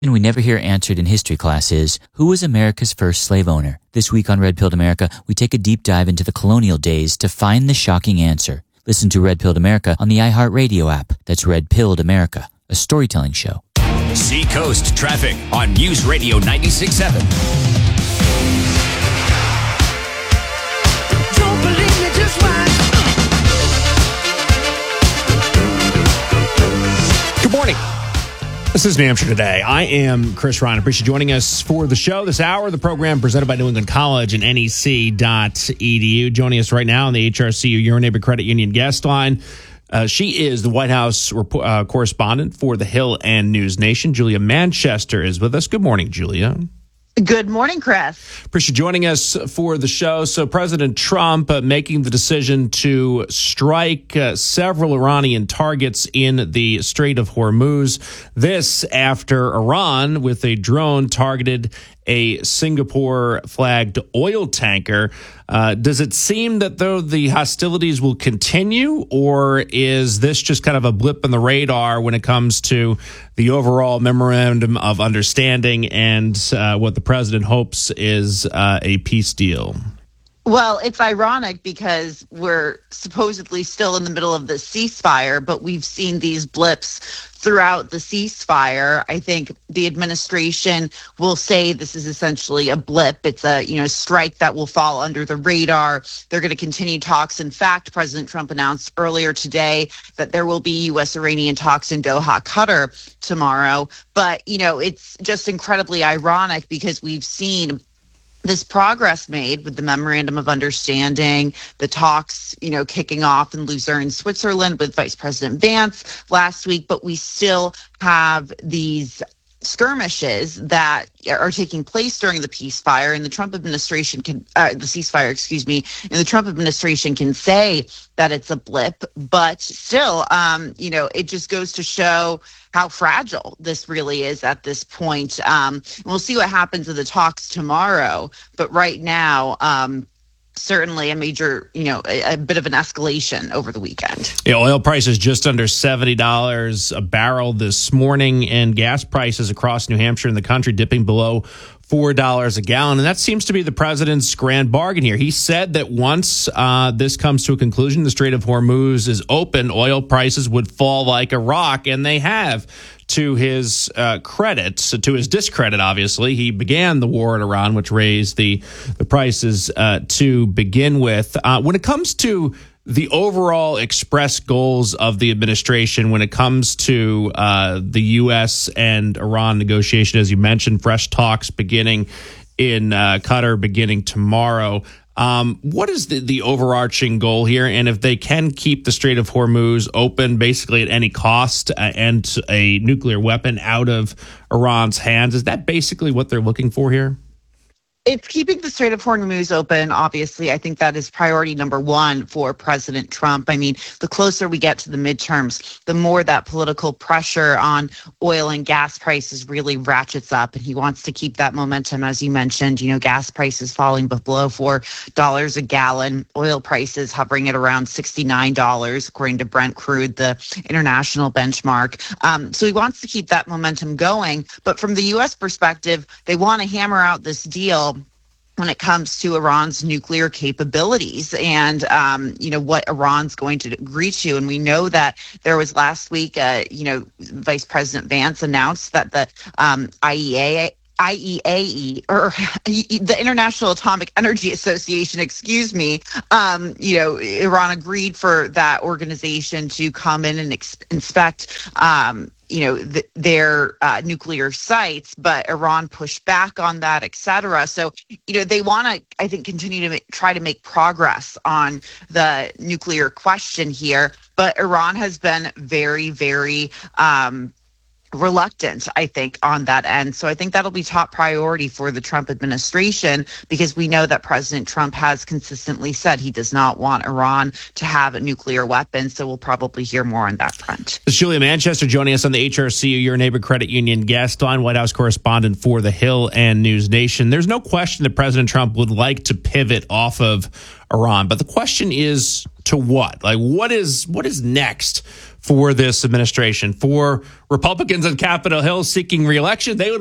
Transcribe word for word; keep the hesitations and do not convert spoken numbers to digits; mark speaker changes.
Speaker 1: And we never hear answered in history class is, who was America's first slave owner? This week on Red Pilled America, we take a deep dive into the colonial days to find the shocking answer. Listen to Red Pilled America on the iHeartRadio app. That's Red Pilled America, a storytelling show.
Speaker 2: Seacoast Traffic on News Radio ninety-six point seven.
Speaker 3: Don't believe me, just watch.
Speaker 4: Good morning. This is New Hampshire Today. I am Chris Ryan. I appreciate you joining us for the show this hour. The program presented by New England College and N E C dot E D U. Joining us right now on the H R C U Your Neighbor Credit Union guest line. Uh, she is the White House rep- uh, correspondent for The Hill and News Nation. Julia Manchester is with us. Good morning, Julia.
Speaker 5: Good morning, Chris.
Speaker 4: Appreciate you joining us for the show. So President Trump uh, making the decision to strike uh, several Iranian targets in the Strait of Hormuz. This after Iran, with a drone, targeted a Singapore-flagged oil tanker. Uh, does it seem that though the hostilities will continue, or is this just kind of a blip in the radar when it comes to the overall memorandum of understanding and uh, what the president hopes is uh, a peace deal?
Speaker 5: Well, it's ironic because we're supposedly still in the middle of the ceasefire, but we've seen these blips throughout the ceasefire. I think the administration will say this is essentially a blip. It's a, you know, strike that will fall under the radar. They're going to continue talks. In fact, President Trump announced earlier today that there will be U S Iranian talks in Doha, Qatar tomorrow. But, you know, it's just incredibly ironic because we've seen this progress made with the memorandum of understanding, the talks, you know, kicking off in Lucerne, Switzerland with Vice President Vance last week, but we still have these skirmishes that are taking place during the ceasefire, and the Trump administration can, uh, the ceasefire, excuse me, and the Trump administration can say that it's a blip, but still, um, you know, it just goes to show how fragile this really is at this point. Um, we'll see what happens in the talks tomorrow, but right now, um, certainly a major, you know, a, a bit of an escalation over the weekend.
Speaker 4: Yeah, oil prices just under seventy dollars a barrel this morning, and gas prices across New Hampshire and the country dipping below four dollars a gallon. And that seems to be the president's grand bargain here. He said that once uh, this comes to a conclusion, the Strait of Hormuz is open, oil prices would fall like a rock, and they have. To his uh, credit, so to his discredit, obviously, he began the war in Iran, which raised the, the prices uh, to begin with. Uh, when it comes to the overall express goals of the administration, when it comes to uh, the U S and Iran negotiation, as you mentioned, fresh talks beginning in uh, Qatar beginning tomorrow. Um, what is the, the overarching goal here? And if they can keep the Strait of Hormuz open basically at any cost uh, and a nuclear weapon out of Iran's hands, is that basically what they're looking for here?
Speaker 5: It's keeping the Strait of Hormuz open. Obviously, I think that is priority number one for President Trump. I mean, the closer we get to the midterms, the more that political pressure on oil and gas prices really ratchets up. And he wants to keep that momentum, as you mentioned, you know, gas prices falling below four dollars a gallon, oil prices hovering at around sixty-nine dollars, according to Brent Crude, the international benchmark. Um, so he wants to keep that momentum going. But from the U S perspective, they want to hammer out this deal when it comes to Iran's nuclear capabilities and, um, you know, what Iran's going to agree to. And we know that there was last week, uh, you know, Vice President Vance announced that the um, I E A I E A E, or the International Atomic Energy Association, excuse me, um, you know, Iran agreed for that organization to come in and ex- inspect, um, you know, th- their uh, nuclear sites, but Iran pushed back on that, et cetera. So, you know, they want to, I think, continue to make, try to make progress on the nuclear question here. But Iran has been very, very um, reluctant, I think, on that end. So I think that'll be top priority for the Trump administration, because we know that President Trump has consistently said he does not want Iran to have a nuclear weapon. So we'll probably hear more on that front.
Speaker 4: This is Julia Manchester joining us on the H R C U Your Neighbor Credit Union guest line, White House correspondent for The Hill and News Nation. There's no question that President Trump would like to pivot off of Iran, but the question is to what? Like, what is what is next for this administration. For Republicans on Capitol Hill seeking reelection, they would